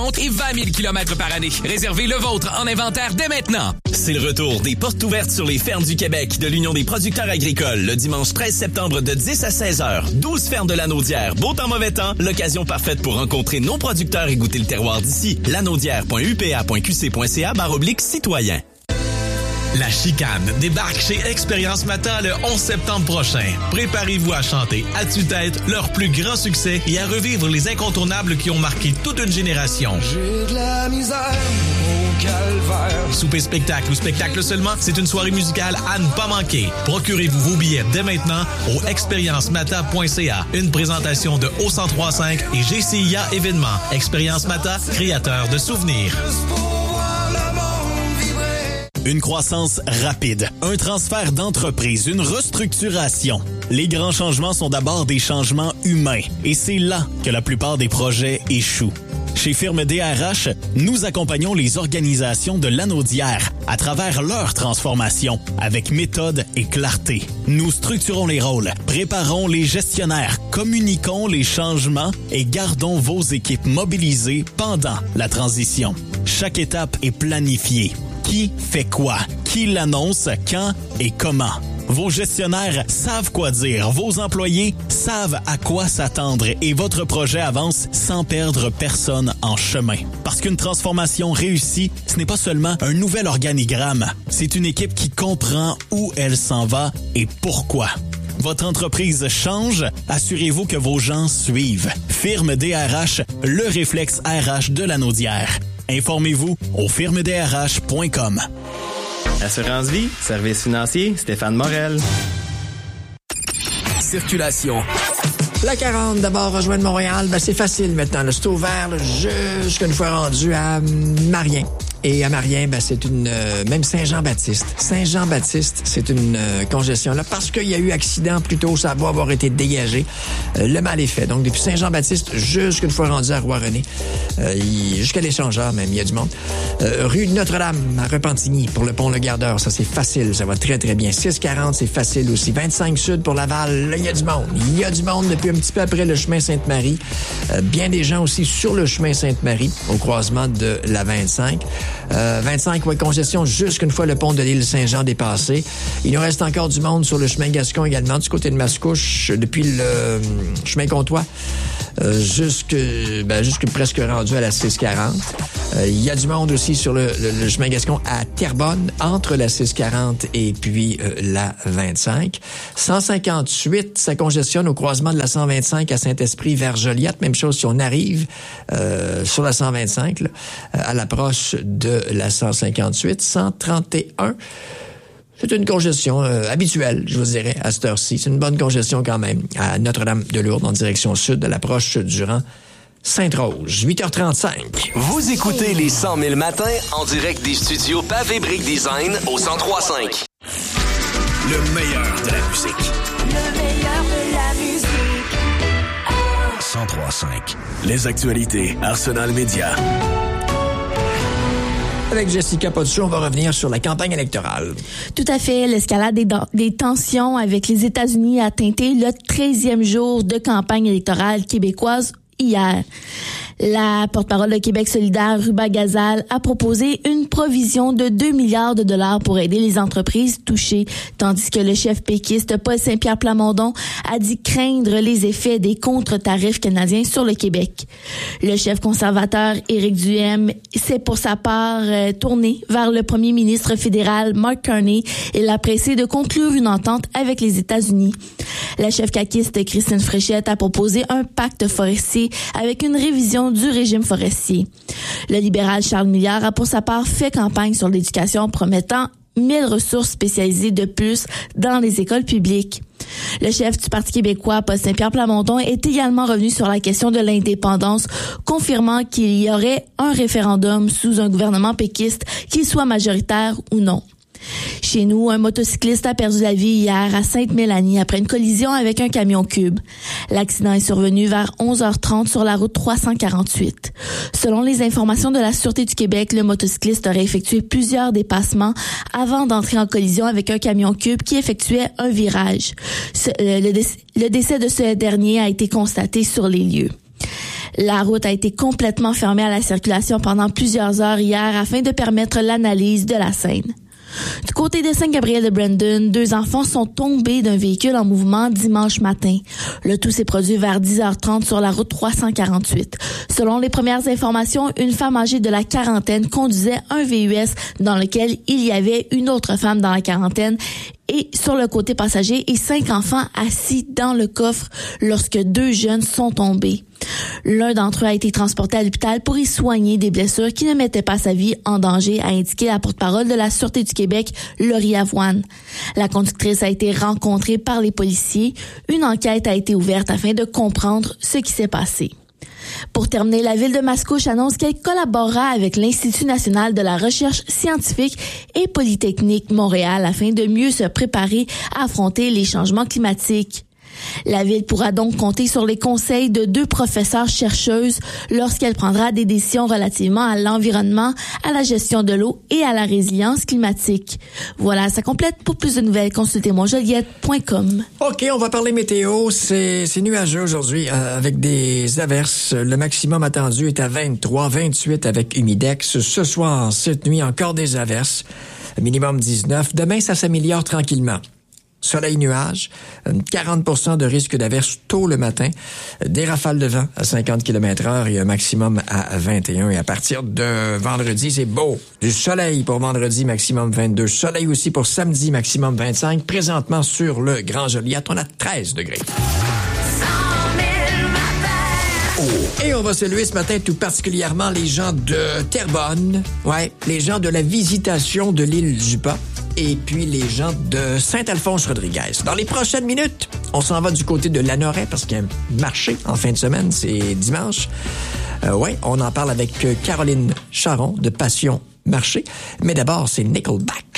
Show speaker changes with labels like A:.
A: compte et 20 000 km par année. Réservez le vôtre en inventaire dès maintenant.
B: C'est le retour des portes ouvertes sur les fermes du Québec de l'Union des producteurs agricoles le dimanche 13 septembre de 10 à 16 heures. 12 fermes de Lanaudière. Beau temps, mauvais temps, l'occasion parfaite pour rencontrer nos producteurs et goûter le terroir d'ici. lanaudière.upa.qc.ca/citoyen.
C: La Chicane débarque chez Expérience Matin le 11 septembre prochain. Préparez-vous à chanter à tue-tête leur plus grand succès et à revivre les incontournables qui ont marqué toute une génération.
D: J'ai de la misère au calvaire.
C: Souper spectacle ou spectacle seulement, c'est une soirée musicale à ne pas manquer. Procurez-vous vos billets dès maintenant au expériencemata.ca. Une présentation de O1035 et GCIA Événements. Expérience Mata, créateur de souvenirs.
E: Une croissance rapide, un transfert d'entreprise, une restructuration. Les grands changements sont d'abord des changements humains et c'est là que la plupart des projets échouent. Chez Firme DRH, nous accompagnons les organisations de Lanaudière à travers leur transformation avec méthode et clarté. Nous structurons les rôles, préparons les gestionnaires, communiquons les changements et gardons vos équipes mobilisées pendant la transition. Chaque étape est planifiée. Qui fait quoi? Qui l'annonce? Quand et comment? Vos gestionnaires savent quoi dire, vos employés savent à quoi s'attendre et votre projet avance sans perdre personne en chemin. Parce qu'une transformation réussie, ce n'est pas seulement un nouvel organigramme, c'est une équipe qui comprend où elle s'en va et pourquoi. Votre entreprise change, assurez-vous que vos gens suivent. Firme DRH, le réflexe RH de Lanaudière. Informez-vous au firmedrh.com.
F: Assurance Vie, service financier, Stéphane Morel.
A: Circulation.
G: La 40, d'abord, rejoindre Montréal, c'est facile maintenant. C'est ouvert jusqu'une fois rendu à Marien. Et à Marien, c'est une... même Saint-Jean-Baptiste. Saint-Jean-Baptiste, c'est une congestion là parce qu'il y a eu accident plus tôt, ça va avoir été dégagé. Le mal est fait. Donc, depuis Saint-Jean-Baptiste jusqu'une fois rendu à Roi-René, jusqu'à l'échangeur même, il y a du monde. Rue de Notre-Dame, à Repentigny, pour le pont Le Gardeur, ça c'est facile, ça va très très bien. 640, c'est facile aussi. 25 Sud pour Laval, là, il y a du monde. Il y a du monde depuis un petit peu après le chemin Sainte-Marie. Bien des gens aussi sur le chemin Sainte-Marie, au croisement de la 25. 25, congestion jusqu'une fois le pont de l'île Saint-Jean dépassé. Il nous reste encore du monde sur le chemin Gascon également, du côté de Mascouche, depuis le chemin Comtois, jusque presque rendu à la 640. Il y a du monde aussi sur le chemin Gascon à Terrebonne, entre la 640 et puis la 25. 158, ça congestionne au croisement de la 125 à Saint-Esprit vers Joliette. Même chose si on arrive sur la 125, là, à l'approche de la 158. 131, c'est une congestion habituelle, je vous dirais, à cette heure-ci. C'est une bonne congestion quand même à Notre-Dame-de-Lourdes en direction sud, à l'approche du rang Sainte-Rose, 8h35.
H: Vous écoutez les 100 000 matins en direct des studios Pavé Brick Design au 103.5.
B: Le meilleur de la musique.
I: Le meilleur de la musique.
B: Oh. 103.5. Les actualités Arsenal Média.
G: Avec Jessica Potsou, on va revenir sur la campagne électorale.
J: Tout à fait. L'escalade des tensions avec les États-Unis a teinté le 13e jour de campagne électorale québécoise hier. La porte-parole de Québec solidaire, Ruba Gazal, a proposé une provision de 2 milliards de dollars pour aider les entreprises touchées, tandis que le chef péquiste Paul Saint-Pierre Plamondon a dit craindre les effets des contre-tarifs canadiens sur le Québec. Le chef conservateur Éric Duhaime s'est pour sa part tourné vers le premier ministre fédéral Mark Carney et l'a pressé de conclure une entente avec les États-Unis. La chef caquiste Christine Fréchette a proposé un pacte forestier avec une révision du régime forestier. Le libéral Charles Milliard a pour sa part fait campagne sur l'éducation promettant 1000 ressources spécialisées de plus dans les écoles publiques. Le chef du Parti québécois, Paul Saint-Pierre Plamondon, est également revenu sur la question de l'indépendance, confirmant qu'il y aurait un référendum sous un gouvernement péquiste, qu'il soit majoritaire ou non. Chez nous, un motocycliste a perdu la vie hier à Sainte-Mélanie après une collision avec un camion cube. L'accident est survenu vers 11h30 sur la route 348. Selon les informations de la Sûreté du Québec, le motocycliste aurait effectué plusieurs dépassements avant d'entrer en collision avec un camion cube qui effectuait un virage. Le décès de ce dernier a été constaté sur les lieux. La route a été complètement fermée à la circulation pendant plusieurs heures hier afin de permettre l'analyse de la scène. Du côté de Saint-Gabriel-de-Brandon, 2 enfants sont tombés d'un véhicule en mouvement dimanche matin. Le tout s'est produit vers 10h30 sur la route 348. Selon les premières informations, une femme âgée de la quarantaine conduisait un VUS dans lequel il y avait une autre femme dans la quarantaine et sur le côté passager et 5 enfants assis dans le coffre lorsque 2 jeunes sont tombés. L'un d'entre eux a été transporté à l'hôpital pour y soigner des blessures qui ne mettaient pas sa vie en danger, a indiqué la porte-parole de la Sûreté du Québec, Laurie Avoine. La conductrice a été rencontrée par les policiers. Une enquête a été ouverte afin de comprendre ce qui s'est passé. Pour terminer, la ville de Mascouche annonce qu'elle collaborera avec l'Institut national de la recherche scientifique et Polytechnique Montréal afin de mieux se préparer à affronter les changements climatiques. La ville pourra donc compter sur les conseils de 2 professeurs-chercheuses lorsqu'elle prendra des décisions relativement à l'environnement, à la gestion de l'eau et à la résilience climatique. Voilà, ça complète. Pour plus de nouvelles, consultez monjoliette.com.
G: OK, on va parler météo. C'est nuageux aujourd'hui avec des averses. Le maximum attendu est à 23, 28 avec humidex. Ce soir, cette nuit, encore des averses. Minimum 19. Demain, ça s'améliore tranquillement. Soleil, nuages, 40% de risque d'averse tôt le matin, des rafales de vent à 50 km/h et un maximum à 21. Et à partir de vendredi, c'est beau. Du soleil pour vendredi, maximum 22. Soleil aussi pour samedi, maximum 25. Présentement sur le Grand Joliette, on a 13 degrés. Et on va saluer ce matin tout particulièrement les gens de Terrebonne, les gens de la Visitation de l'île du Pas et puis les gens de Saint-Alphonse-Rodriguez. Dans les prochaines minutes, on s'en va du côté de Lanoraie parce qu'il y a un marché en fin de semaine, c'est dimanche. On en parle avec Caroline Charon de Passion Marché. Mais d'abord, c'est Nickelback.